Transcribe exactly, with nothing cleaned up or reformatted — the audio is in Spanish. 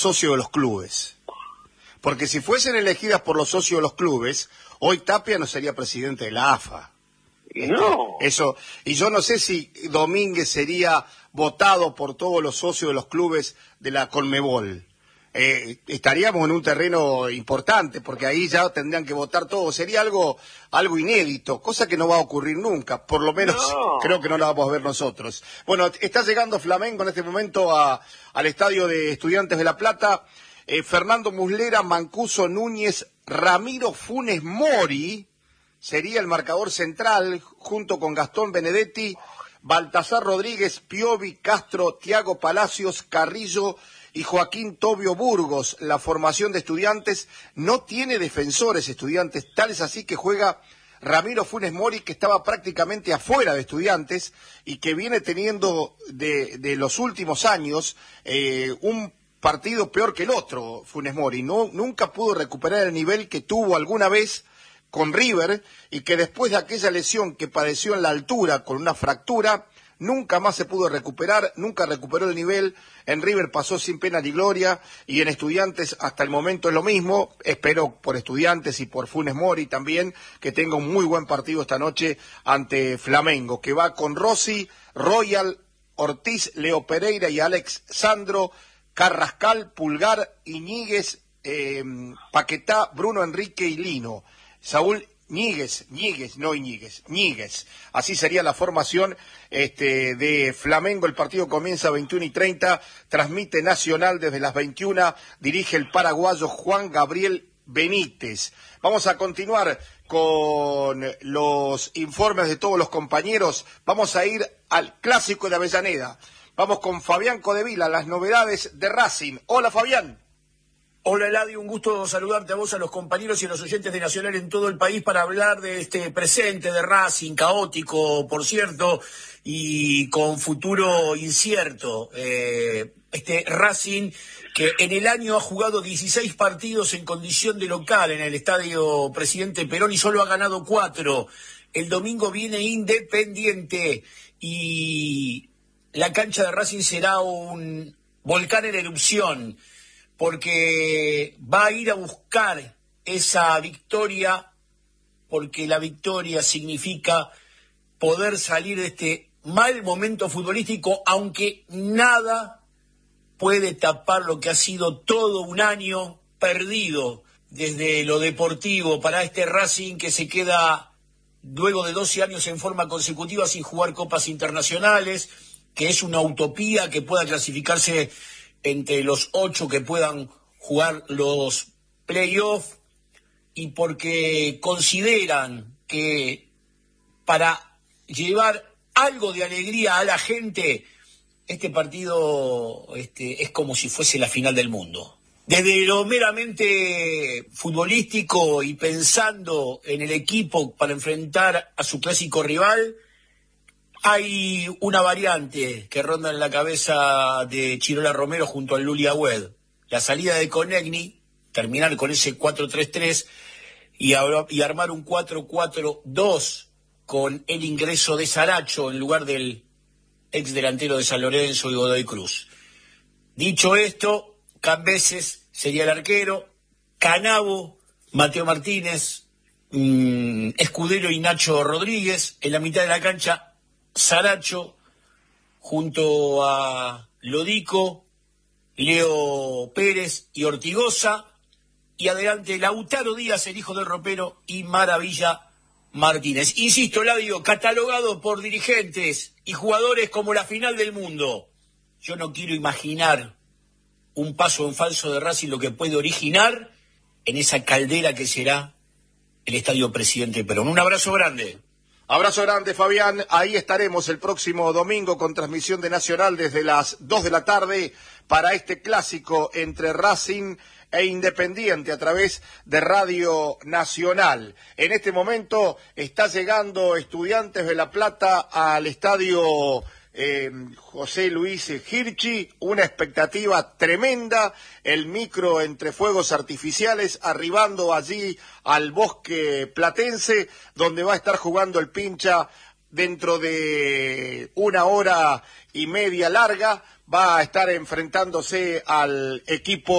socios de los clubes. Porque si fuesen elegidas por los socios de los clubes, hoy Tapia no sería presidente de la A F A. No. Este, eso, y yo no sé si Domínguez sería votado por todos los socios de los clubes de la Conmebol. Eh, estaríamos en un terreno importante, porque ahí ya tendrían que votar todos. Sería algo algo inédito, cosa que no va a ocurrir nunca, por lo menos No. creo que no la vamos a ver nosotros. Bueno, está llegando Flamengo en este momento a, al estadio de Estudiantes de La Plata. Eh, Fernando Muslera, Mancuso Núñez, Ramiro Funes Mori sería el marcador central, junto con Gastón Benedetti, Baltasar Rodríguez, Piovi, Castro, Tiago Palacios, Carrillo y Joaquín Tobio Burgos. La formación de Estudiantes no tiene defensores. Estudiantes, tal es así que juega Ramiro Funes Mori, que estaba prácticamente afuera de Estudiantes y que viene teniendo de, de los últimos años eh, un partido peor que el otro. Funes Mori no, nunca pudo recuperar el nivel que tuvo alguna vez con River, y que después de aquella lesión que padeció en la altura con una fractura, nunca más se pudo recuperar, nunca recuperó el nivel. En River pasó sin pena ni gloria, y en Estudiantes hasta el momento es lo mismo. Espero por Estudiantes y por Funes Mori también que tenga un muy buen partido esta noche ante Flamengo, que va con Rossi, Royal, Ortiz, Leo Pereira y Alex Sandro, Carrascal, Pulgar, Iñiguez, eh, Paquetá, Bruno Enrique y Lino. Saúl Ñíguez, Ñíguez, no Iñiguez, Ñíguez. Así sería la formación este, de Flamengo. El partido comienza a veintiuna y treinta, transmite Nacional desde las veintiuna, dirige el paraguayo Juan Gabriel Benítez. Vamos a continuar con los informes de todos los compañeros. Vamos a ir al clásico de Avellaneda. Vamos con Fabián Codevila, las novedades de Racing. Hola, Fabián. Hola, Eladio, un gusto saludarte a vos, a los compañeros y a los oyentes de Nacional en todo el país para hablar de este presente de Racing, caótico, por cierto, y con futuro incierto. Eh, este Racing que en el año ha jugado dieciséis partidos en condición de local en el Estadio Presidente Perón y solo ha ganado cuatro. El domingo viene Independiente y la cancha de Racing será un volcán en erupción, porque va a ir a buscar esa victoria, porque la victoria significa poder salir de este mal momento futbolístico, aunque nada puede tapar lo que ha sido todo un año perdido desde lo deportivo para este Racing, que se queda luego de doce años en forma consecutiva sin jugar copas internacionales, que es una utopía que pueda clasificarse entre los ocho que puedan jugar los playoffs, y porque consideran que para llevar algo de alegría a la gente, este partido este, es como si fuese la final del mundo. Desde lo meramente futbolístico y pensando en el equipo para enfrentar a su clásico rival, hay una variante que ronda en la cabeza de Chirola Romero junto al Luli Agüed. La salida de Konechny, terminar con ese cuatro tres tres y, y armar un cuatro cuatro dos con el ingreso de Saracho en lugar del ex delantero de San Lorenzo y Godoy Cruz. Dicho esto, Cambeses sería el arquero, Canavo, Mateo Martínez, mmm, Escudero y Nacho Rodríguez. En la mitad de la cancha, Saracho junto a Lodico, Leo Pérez y Ortigoza, y adelante Lautaro Díaz, el hijo del ropero, y Maravilla Martínez. Insisto, Eladio, catalogado por dirigentes y jugadores como la final del mundo. Yo no quiero imaginar un paso en falso de Racing, lo que puede originar en esa caldera que será el Estadio Presidente Perón. Un abrazo grande. Abrazo grande, Fabián. Ahí estaremos el próximo domingo con transmisión de Nacional desde las dos de la tarde para este clásico entre Racing e Independiente a través de Radio Nacional. En este momento está llegando Estudiantes de La Plata al estadio Eh, José Luis Hirschi, una expectativa tremenda, el micro entre fuegos artificiales arribando allí al Bosque Platense, donde va a estar jugando el Pincha dentro de una hora y media larga, va a estar enfrentándose al equipo